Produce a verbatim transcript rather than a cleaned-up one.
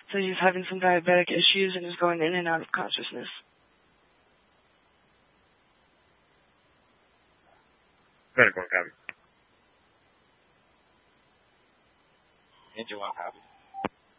So he's having some diabetic issues and is going in and out of consciousness. Very good, copy. Angel, one copy.